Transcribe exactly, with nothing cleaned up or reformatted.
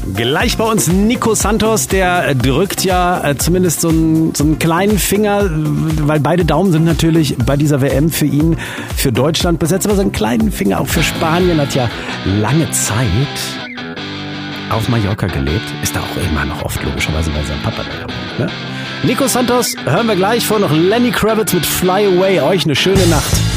Gleich bei uns Nico Santos, der drückt ja äh, zumindest so einen, so einen kleinen Finger, weil beide Daumen sind natürlich bei dieser W M für ihn, für Deutschland besetzt, aber so einen kleinen Finger auch für Spanien, hat ja lange Zeit auf Mallorca gelebt, ist da auch immer noch oft logischerweise bei seinem Papa da wohnt, ne? Nico Santos hören wir gleich, vor noch Lenny Kravitz mit Fly Away, euch eine schöne Nacht.